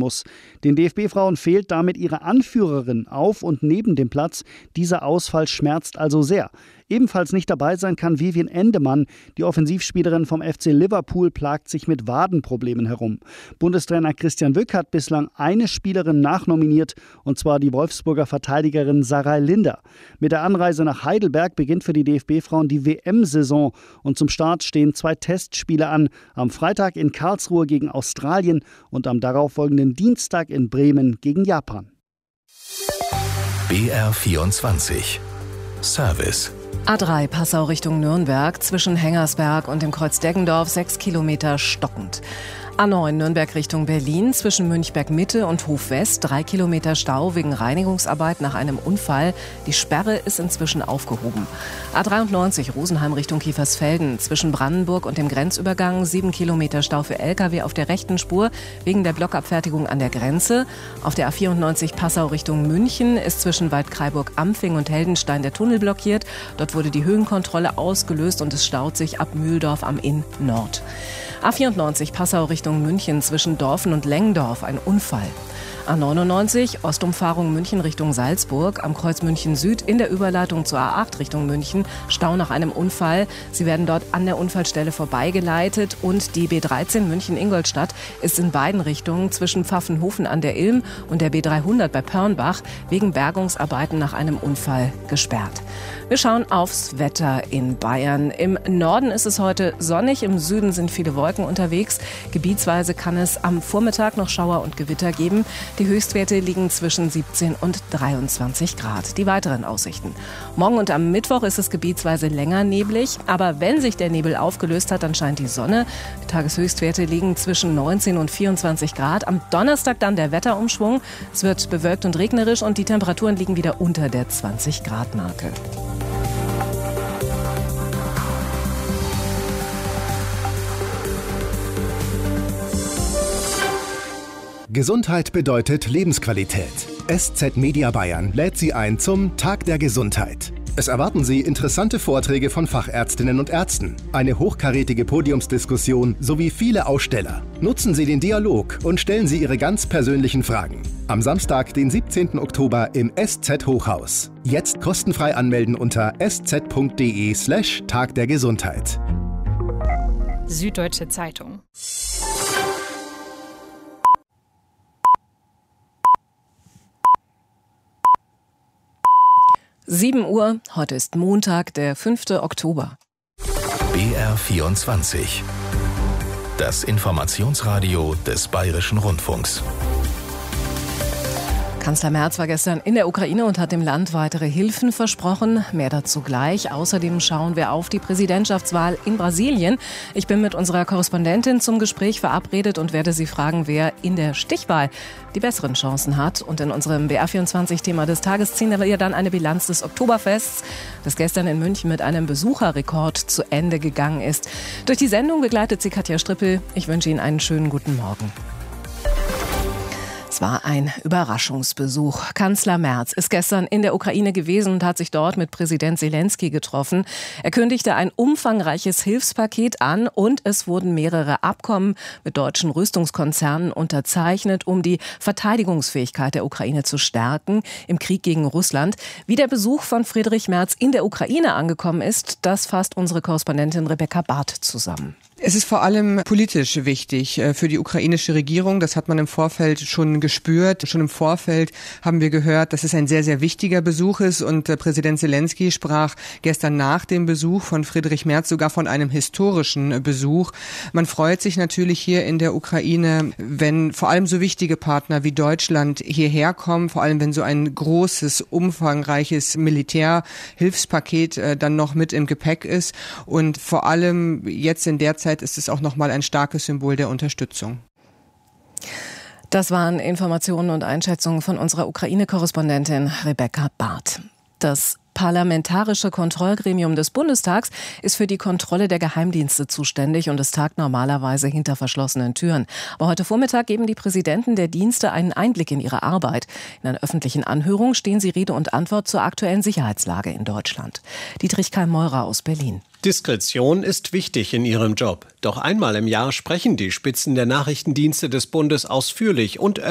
muss. Den DFB-Frauen fehlt damit ihre Anführerin auf und neben dem Platz. Dieser Ausfall schmerzt also sehr. Ebenfalls nicht dabei sein kann Vivien Endemann. Die Offensivspielerin vom FC Liverpool plagt sich mit Wadenproblemen herum. Bundestrainer Christian Wück hat bislang eine Spielerin nachnominiert, und zwar die Wolfsburger Verteidigerin Sarai Linder. Mit der Anreise nach Heidelberg beginnt für die DFB-Frauen die WM-Saison. Und zum Start stehen 2 Testspiele an. Am Freitag in Karlsruhe gegen Australien und am darauffolgenden Dienstag in Bremen gegen Japan. BR24 Service. A3 Passau Richtung Nürnberg, zwischen Hengersberg und dem Kreuz Deggendorf 6 Kilometer stockend. A9 Nürnberg Richtung Berlin, zwischen Münchberg Mitte und Hof West 3 Kilometer Stau wegen Reinigungsarbeit nach einem Unfall. Die Sperre ist inzwischen aufgehoben. A93 Rosenheim Richtung Kiefersfelden, zwischen Brandenburg und dem Grenzübergang 7 Kilometer Stau für Lkw auf der rechten Spur wegen der Blockabfertigung an der Grenze. Auf der A94 Passau Richtung München ist zwischen Waldkraiburg-Ampfing und Heldenstein der Tunnel blockiert. Dort wurde die Höhenkontrolle ausgelöst und es staut sich ab Mühldorf am Inn Nord. A94 Passau Richtung München, zwischen Dorfen und Lengendorf ein Unfall. A99 Ostumfahrung München Richtung Salzburg, am Kreuz München Süd in der Überleitung zur A8 Richtung München, Stau nach einem Unfall. Sie werden dort an der Unfallstelle vorbeigeleitet und die B13 München-Ingolstadt ist in beiden Richtungen zwischen Pfaffenhofen an der Ilm und der B300 bei Pörnbach wegen Bergungsarbeiten nach einem Unfall gesperrt. Wir schauen aufs Wetter in Bayern. Im Norden ist es heute sonnig, im Süden sind viele Wolken unterwegs. Gebietsweise kann es am Vormittag noch Schauer und Gewitter geben. Die Höchstwerte liegen zwischen 17 und 23 Grad. Die weiteren Aussichten. Morgen und am Mittwoch ist es gebietsweise länger neblig. Aber wenn sich der Nebel aufgelöst hat, dann scheint die Sonne. Die Tageshöchstwerte liegen zwischen 19 und 24 Grad. Am Donnerstag dann der Wetterumschwung. Es wird bewölkt und regnerisch und die Temperaturen liegen wieder unter der 20-Grad-Marke. Gesundheit bedeutet Lebensqualität. SZ Media Bayern lädt Sie ein zum Tag der Gesundheit. Es erwarten Sie interessante Vorträge von Fachärztinnen und Ärzten, eine hochkarätige Podiumsdiskussion sowie viele Aussteller. Nutzen Sie den Dialog und stellen Sie Ihre ganz persönlichen Fragen. Am Samstag, den 17. Oktober im SZ Hochhaus. Jetzt kostenfrei anmelden unter sz.de/Tag der Gesundheit. Süddeutsche Zeitung. Uhr, heute ist Montag, der 5. Oktober. BR24. Das Informationsradio des Bayerischen Rundfunks. Kanzler Merz war gestern in der Ukraine und hat dem Land weitere Hilfen versprochen. Mehr dazu gleich. Außerdem schauen wir auf die Präsidentschaftswahl in Brasilien. Ich bin mit unserer Korrespondentin zum Gespräch verabredet und werde sie fragen, wer in der Stichwahl die besseren Chancen hat. Und in unserem BR24-Thema des Tages ziehen wir dann eine Bilanz des Oktoberfests, das gestern in München mit einem Besucherrekord zu Ende gegangen ist. Durch die Sendung begleitet sie Katja Strippel. Ich wünsche Ihnen einen schönen guten Morgen. Es war ein Überraschungsbesuch. Kanzler Merz ist gestern in der Ukraine gewesen und hat sich dort mit Präsident Selenskyj getroffen. Er kündigte ein umfangreiches Hilfspaket an und es wurden mehrere Abkommen mit deutschen Rüstungskonzernen unterzeichnet, um die Verteidigungsfähigkeit der Ukraine zu stärken im Krieg gegen Russland. Wie der Besuch von Friedrich Merz in der Ukraine angekommen ist, das fasst unsere Korrespondentin Rebecca Barth zusammen. Es ist vor allem politisch wichtig für die ukrainische Regierung. Das hat man im Vorfeld schon gespürt. Schon im Vorfeld haben wir gehört, dass es ein sehr, sehr wichtiger Besuch ist. Und Präsident Selenskyj sprach gestern nach dem Besuch von Friedrich Merz sogar von einem historischen Besuch. Man freut sich natürlich hier in der Ukraine, wenn vor allem so wichtige Partner wie Deutschland hierher kommen, vor allem wenn so ein großes, umfangreiches Militärhilfspaket dann noch mit im Gepäck ist. Und vor allem jetzt in der Zeit ist es auch nochmal ein starkes Symbol der Unterstützung. Das waren Informationen und Einschätzungen von unserer Ukraine-Korrespondentin Rebecca Barth. Das Parlamentarische Kontrollgremium des Bundestags ist für die Kontrolle der Geheimdienste zuständig und es tagt normalerweise hinter verschlossenen Türen. Aber heute Vormittag geben die Präsidenten der Dienste einen Einblick in ihre Arbeit. In einer öffentlichen Anhörung stehen sie Rede und Antwort zur aktuellen Sicherheitslage in Deutschland. Dietrich Keim-Meurer aus Berlin. Diskretion ist wichtig in ihrem Job. Doch einmal im Jahr sprechen die Spitzen der Nachrichtendienste des Bundes ausführlich und